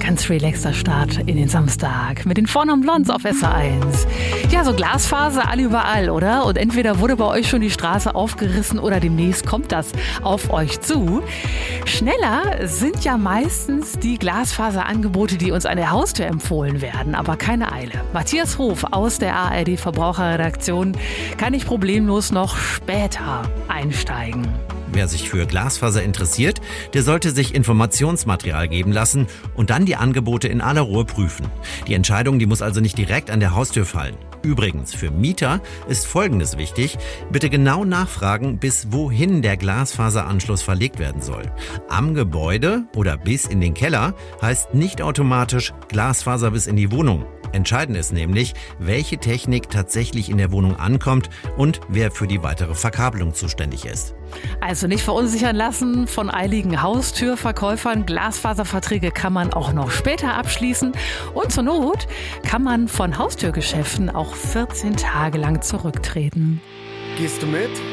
Ganz relaxter Start in den Samstag mit den Vornamen Blondes auf SR1. Ja, so Glasfaser all überall, oder? Und entweder wurde bei euch schon die Straße aufgerissen oder demnächst kommt das auf euch zu. Schneller sind ja meistens die Glasfaserangebote, die uns an der Haustür empfohlen werden, aber keine Eile. Matthias Hof aus der ARD Verbraucherredaktion kann ich problemlos noch später einsteigen. Wer sich für Glasfaser interessiert, der sollte sich Informationsmaterial geben lassen und dann die Angebote in aller Ruhe prüfen. Die Entscheidung, die muss also nicht direkt an der Haustür fallen. Übrigens, für Mieter ist Folgendes wichtig: Bitte genau nachfragen, bis wohin der Glasfaseranschluss verlegt werden soll. Am Gebäude oder bis in den Keller heißt nicht automatisch Glasfaser bis in die Wohnung. Entscheidend ist nämlich, welche Technik tatsächlich in der Wohnung ankommt und wer für die weitere Verkabelung zuständig ist. Also nicht verunsichern lassen von eiligen Haustürverkäufern. Glasfaserverträge kann man auch noch später abschließen. Und zur Not kann man von Haustürgeschäften auch 14 Tage lang zurücktreten. Gehst du mit?